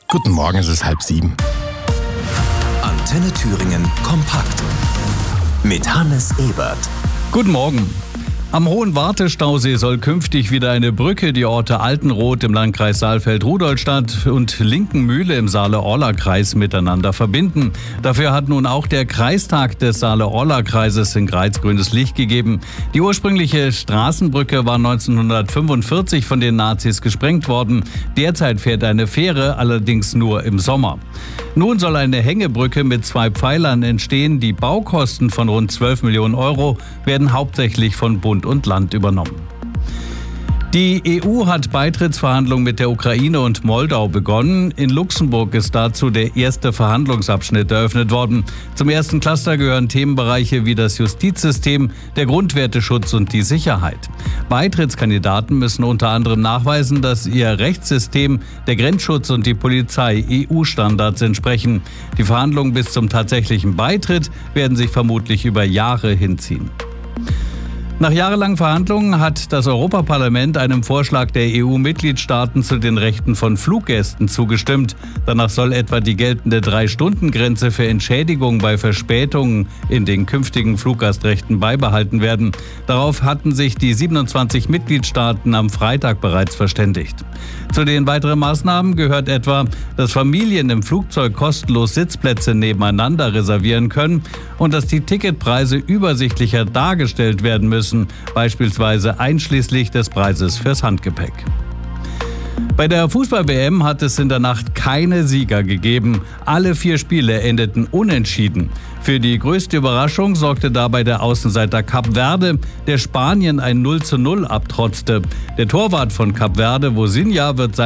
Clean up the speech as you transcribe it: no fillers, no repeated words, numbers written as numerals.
Guten Morgen, es ist 6:30. Antenne Thüringen kompakt mit Hannes Ebert. Guten Morgen. Am Hohen Wartestausee soll künftig wieder eine Brücke die Orte Altenroth im Landkreis Saalfeld-Rudolstadt und Linkenmühle im Saale-Orla-Kreis miteinander verbinden. Dafür hat nun auch der Kreistag des Saale-Orla-Kreises in Greiz grünes Licht gegeben. Die ursprüngliche Straßenbrücke war 1945 von den Nazis gesprengt worden. Derzeit fährt eine Fähre, allerdings nur im Sommer. Nun soll eine Hängebrücke mit 2 Pfeilern entstehen. Die Baukosten von rund 12 Millionen Euro werden hauptsächlich von Bund und Land übernommen. Die EU hat Beitrittsverhandlungen mit der Ukraine und Moldau begonnen. In Luxemburg ist dazu der erste Verhandlungsabschnitt eröffnet worden. Zum ersten Cluster gehören Themenbereiche wie das Justizsystem, der Grundwerteschutz und die Sicherheit. Beitrittskandidaten müssen unter anderem nachweisen, dass ihr Rechtssystem, der Grenzschutz und die Polizei EU-Standards entsprechen. Die Verhandlungen bis zum tatsächlichen Beitritt werden sich vermutlich über Jahre hinziehen. Nach jahrelangen Verhandlungen hat das Europaparlament einem Vorschlag der EU-Mitgliedstaaten zu den Rechten von Fluggästen zugestimmt. Danach soll etwa die geltende 3-Stunden-Grenze für Entschädigung bei Verspätungen in den künftigen Fluggastrechten beibehalten werden. Darauf hatten sich die 27 Mitgliedstaaten am Freitag bereits verständigt. Zu den weiteren Maßnahmen gehört etwa, dass Familien im Flugzeug kostenlos Sitzplätze nebeneinander reservieren können und dass die Ticketpreise übersichtlicher dargestellt werden müssen, beispielsweise einschließlich des Preises fürs Handgepäck. Bei der Fußball-WM hat es in der Nacht keine Sieger gegeben. Alle 4 Spiele endeten unentschieden. Für die größte Überraschung sorgte dabei der Außenseiter Kap Verde, der Spanien ein 0:0 abtrotzte. Der Torwart von Kap Verde, Vozinha, wird